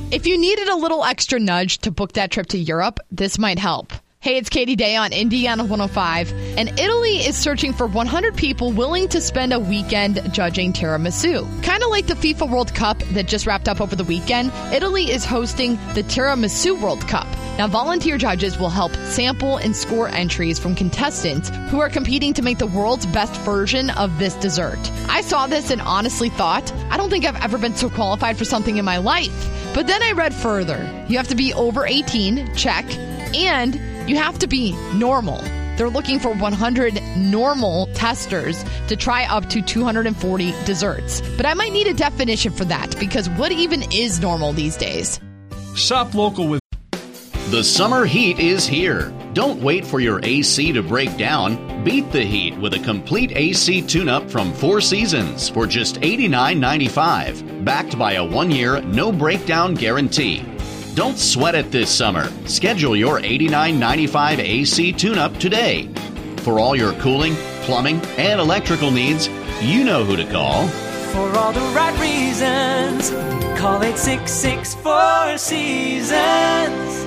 If you needed a little extra nudge to book that trip to Europe, this might help. Hey, it's Katie Day on Indiana 105, and Italy is searching for 100 people willing to spend a weekend judging tiramisu. Kind of like the FIFA World Cup that just wrapped up over the weekend, Italy is hosting the Tiramisu World Cup. Now, volunteer judges will help sample and score entries from contestants who are competing to make the world's best version of this dessert. I saw this and honestly thought, I don't think I've ever been so qualified for something in my life. But then I read further. You have to be over 18, check, and you have to be normal. They're looking for 100 normal testers to try up to 240 desserts. But I might need a definition for that, because what even is normal these days? Shop local with... The summer heat is here. Don't wait for your AC to break down. Beat the heat with a complete AC tune-up from Four Seasons for just $89.95. Backed by a 1-year, no-breakdown guarantee. Don't sweat it this summer. Schedule your $89.95 AC tune-up today. For all your cooling, plumbing, and electrical needs, you know who to call. For all the right reasons, call 866-4 Seasons.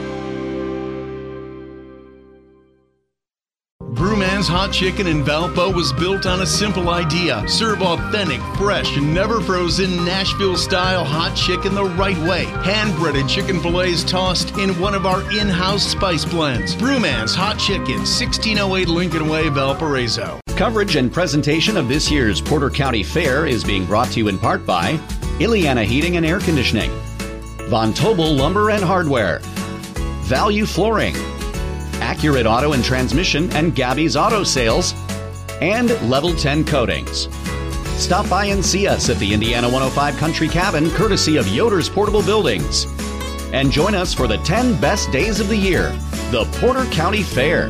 Brewman's Hot Chicken in Valpo was built on a simple idea. Serve authentic, fresh, never frozen Nashville-style hot chicken the right way. Hand-breaded chicken fillets tossed in one of our in-house spice blends. Brewman's Hot Chicken, 1608 Lincoln Way, Valparaiso. Coverage and presentation of this year's Porter County Fair is being brought to you in part by Ileana Heating and Air Conditioning, Von Tobel Lumber and Hardware, Value Flooring, Accurate Auto and Transmission and Gabby's Auto Sales, and Level 10 Coatings. Stop by and see us at the Indiana 105 Country Cabin, courtesy of Yoder's Portable Buildings. And join us for the 10 best days of the year, the Porter County Fair.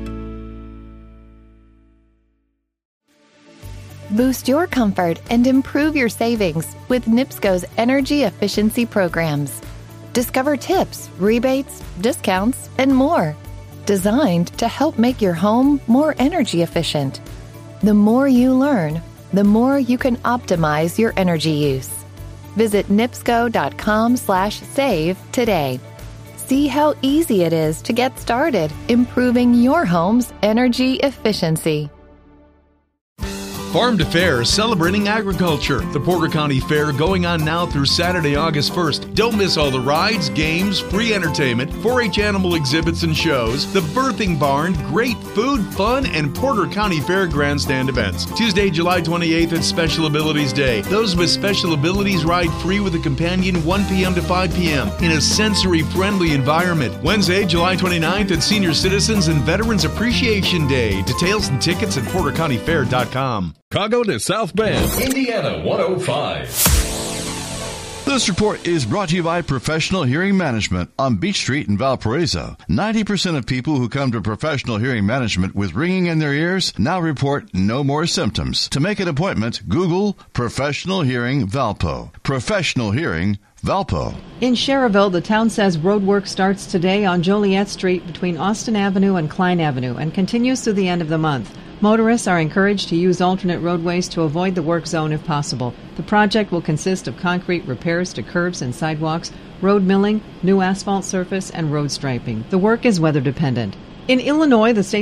Boost your comfort and improve your savings with NIPSCO's energy efficiency programs. Discover tips, rebates, discounts, and more, designed to help make your home more energy efficient. The more you learn, the more you can optimize your energy use. Visit nipsco.com/save today. See how easy it is to get started improving your home's energy efficiency. Farm to Fair, celebrating agriculture. The Porter County Fair going on now through Saturday, August 1st. Don't miss all the rides, games, free entertainment, 4-H animal exhibits and shows, the birthing barn, great food, fun, and Porter County Fair grandstand events. Tuesday, July 28th at Special Abilities Day. Those with special abilities ride free with a companion 1 p.m. to 5 p.m. in a sensory-friendly environment. Wednesday, July 29th at Senior Citizens and Veterans Appreciation Day. Details and tickets at portercountyfair.com. Chicago to South Bend, Indiana 105. This report is brought to you by Professional Hearing Management on Beach Street in Valparaiso. 90% of people who come to Professional Hearing Management with ringing in their ears now report no more symptoms. To make an appointment, Google Professional Hearing Valpo. Professional Hearing Valpo. In Cherville, the town says road work starts today on Joliet Street between Austin Avenue and Klein Avenue and continues through the end of the month. Motorists are encouraged to use alternate roadways to avoid the work zone if possible. The project will consist of concrete repairs to curbs and sidewalks, road milling, new asphalt surface, and road striping. The work is weather dependent. In Illinois, the state